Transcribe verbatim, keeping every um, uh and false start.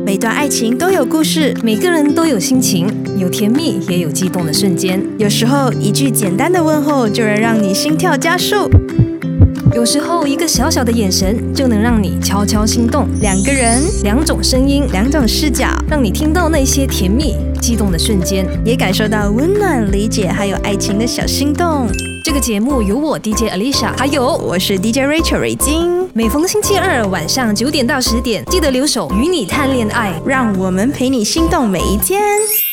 每段爱情都有故事， 每个人都有心情，有甜蜜也有激动的瞬间。 有时候一句简单的问候就能让你心跳加速， 有时候一个小小的眼神就能让你悄悄心动。 两个人， 两种声音， 两种视角， 让你听到那些甜蜜激动的瞬间， 也感受到温暖、理解还有爱情的小心动。 这个节目由我 D J Alicia， 还有我是 D J Rachel 瑞金。 每逢星期二晚上九点到十点，记得留守与你谈恋爱， 让我们陪你心动每一天。